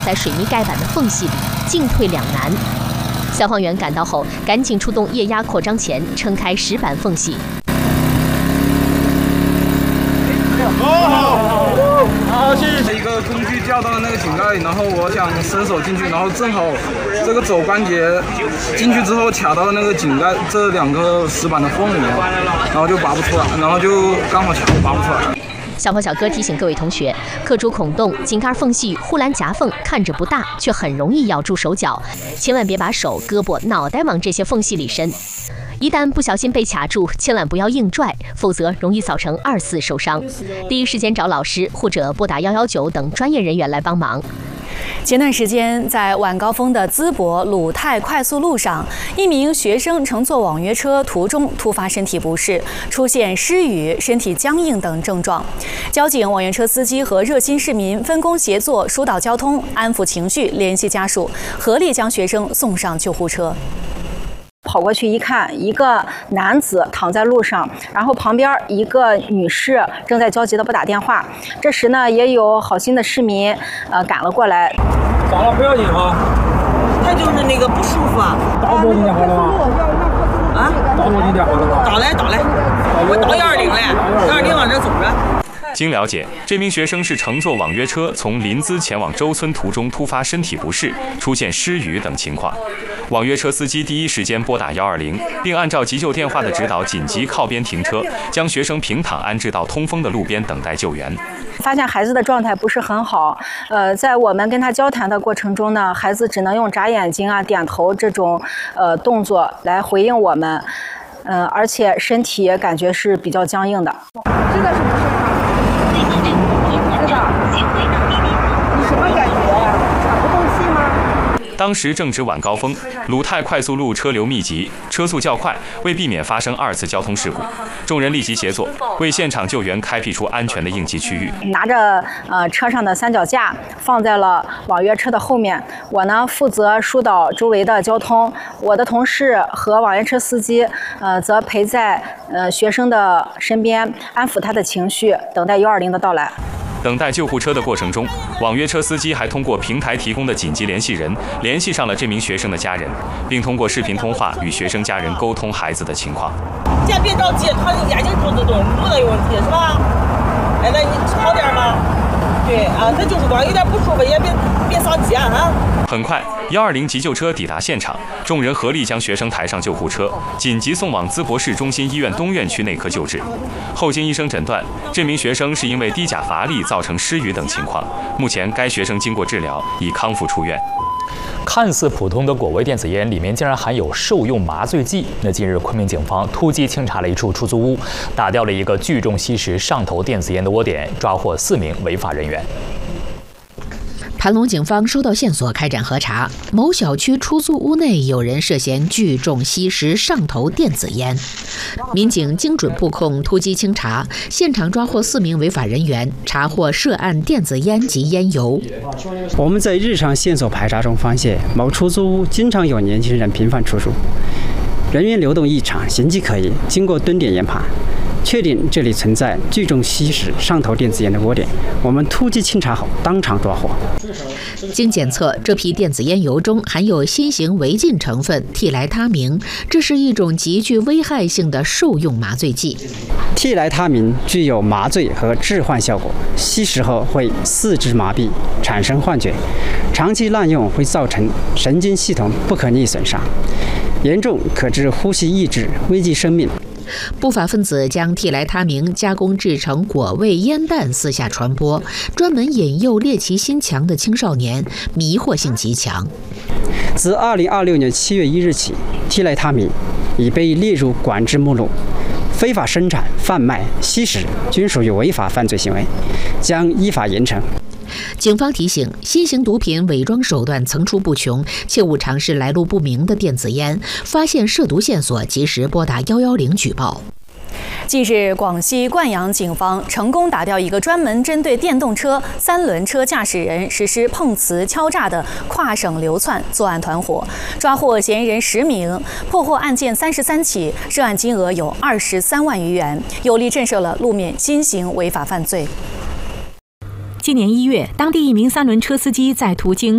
在水泥盖板的缝隙里，进退两难。消防员赶到后，赶紧出动液压扩张钳，撑开石板缝隙。 谢谢。一个工具掉到了那个井盖里，然后我想伸手进去，然后正好这个肘关节进去之后卡到了那个井盖这2个石板的缝里面，然后就拔不出来，然后就刚好卡住拔不出来。 消防小哥提醒各位同学，刻出孔洞、井盖缝隙、护栏夹缝看着不大，却很容易咬住手脚，千万别把手、胳膊、脑袋往这些缝隙里伸。一旦不小心被卡住，千万不要硬拽，否则容易造成2次受伤。第一时间找老师或者拨打119等专业人员来帮忙。 前段时间，在晚高峰的淄博鲁泰快速路上，一名学生乘坐网约车途中突发身体不适，出现失语、身体僵硬等症状。交警、网约车司机和热心市民分工协作，疏导交通，安抚情绪，联系家属，合力将学生送上救护车。 跑过去一看，一个男子躺在路上，然后旁边一个女士正在焦急地拨打电话。这时呢，也有好心的市民赶了过来。 咋了？不要紧啊。 他就是那个不舒服啊。 打过今天好了吗？ 啊？ 打过今天好了吗？ 打来，我到120来，120往这走着。 经了解，这名学生是乘坐网约车从临淄前往周村途中突发身体不适，出现失语等情况。网约车司机第一时间拨打120，并按照急救电话的指导紧急靠边停车，将学生平躺安置到通风的路边等待救援。 发现孩子的状态不是很好，在我们跟他交谈的过程中呢，孩子只能用眨眼睛啊、点头这种动作来回应我们，而且身体也感觉是比较僵硬的。 这个是不是他？是的。你什么感觉呀？喘不动气吗？ 当时正值晚高峰，鲁泰快速路车流密集，车速较快，为避免发生2次交通事故，众人立即协作，为现场救援开辟出安全的应急区域。 拿着车上的三脚架放在了网约车的后面，我呢负责疏导周围的交通，我的同事和网约车司机则陪在学生的身边，安抚他的情绪，等待120的到来。 等待救护车的过程中，网约车司机还通过平台提供的紧急联系人联系上了这名学生的家人，并通过视频通话与学生家人沟通孩子的情况。 先别着急，他的眼睛动，路的有问题是吧？哎，那你好点吗？对啊，他就是光有点不舒服，也别着急啊。 很快，120急救车抵达现场，众人合力将学生抬上救护车，紧急送往淄博市中心医院东院区内科救治。后经医生诊断，这名学生是因为低钾乏力造成失语等情况。目前，该学生经过治疗，已康复出院。 看似普通的果味电子烟里面竟然含有受用麻醉剂。那近日，昆明警方突击清查了一处出租屋，打掉了一个聚众吸食上头电子烟的窝点，抓获4名违法人员。 盘龙警方收到线索，开展核查。某小区出租屋内有人涉嫌聚众吸食上头电子烟，民警精准布控，突击清查，现场抓获4名违法人员，查获涉案电子烟及烟油。 我们在日常线索排查中发现，某出租屋经常有年轻人频繁出入，人员流动异常，形迹可疑。经过蹲点研判，确定这里存在聚众吸食上头电子烟的窝点，我们突击清查后当场抓获。 经检测，这批电子烟油中含有新型违禁成分替来他明，这是一种极具危害性的受用麻醉剂。 替来他明具有麻醉和致幻效果，吸食后会四肢麻痹，产生幻觉，长期滥用会造成神经系统不可逆损伤，严重可致呼吸抑制，危及生命。 不法分子将替来他明加工制成果味烟弹四下传播，专门引诱猎奇心强的青少年，迷惑性极强。 自2026年7月1日起，替来他明已被列入管制目录，非法生产、贩卖、吸食均属于违法犯罪行为，将依法严惩。 警方提醒，新型毒品伪装手段层出不穷，切勿尝试来路不明的电子烟。发现涉毒线索，及时拨打110举报。 近日，广西灌阳警方成功打掉一个专门针对电动车、3轮车驾驶人实施碰瓷敲诈的跨省流窜作案团伙，抓获嫌疑人10名，破获案件33起，涉案金额有23万余元，有力震慑了路面新型违法犯罪。 今年1月，当地一名3轮车司机在途经